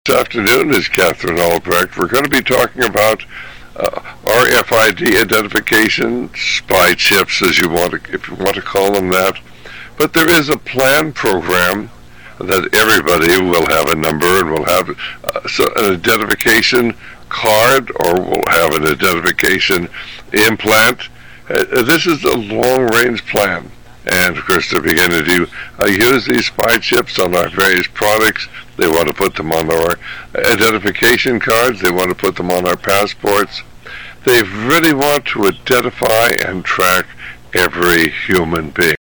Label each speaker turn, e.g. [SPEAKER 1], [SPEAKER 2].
[SPEAKER 1] afternoon is Catherine Albrecht. We're going to be talking about RFID identification, spy chips, as you want to, if you want to call them that. But there is a plan program that everybody will have a number and will have an identification card or will have an identification implant. This is a long-range plan. And, of course, they're beginning to use these spy chips on our various products. They want to put them on our identification cards. They want to put them on our passports. They really want to identify and track every human being.